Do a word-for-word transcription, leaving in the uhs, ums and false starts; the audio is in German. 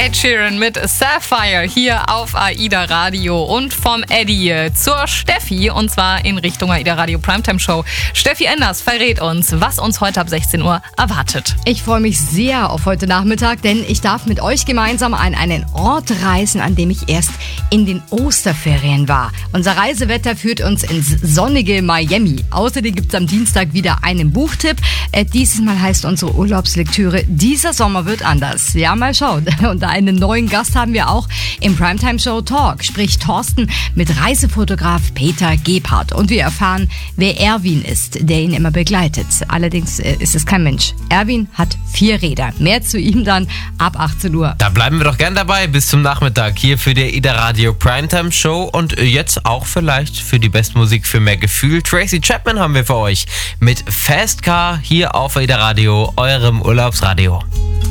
Ed Sheeran mit Sapphire hier auf AIDA Radio und vom Eddie zur Steffi und zwar in Richtung AIDA Radio Primetime Show. Steffi Enders verrät uns, was uns heute ab sechzehn Uhr erwartet. Ich freue mich sehr auf heute Nachmittag, denn ich darf mit euch gemeinsam an einen Ort reisen, an dem ich erst in den Osterferien war. Unser Reisewetter führt uns ins sonnige Miami. Außerdem gibt es am Dienstag wieder einen Buchtipp. Äh, dieses Mal heißt unsere Urlaubslektüre "Dieser Sommer wird anders". Ja, mal schauen. Und einen neuen Gast haben wir auch im Primetime Show Talk, sprich Thorsten mit Reisefotograf Peter Gebhardt. Und wir erfahren, wer Erwin ist, der ihn immer begleitet. Allerdings äh, ist es kein Mensch. Erwin hat vier Räder. Mehr zu ihm dann ab achtzehn Uhr. Da bleiben wir doch gern dabei bis zum Nachmittag hier für die AIDA Radio Primetime Show und jetzt auch vielleicht für die Bestmusik für mehr Gefühl. Tracy Chapman haben wir für euch mit Fast Car hier auf AIDA Radio, eurem Urlaubsradio.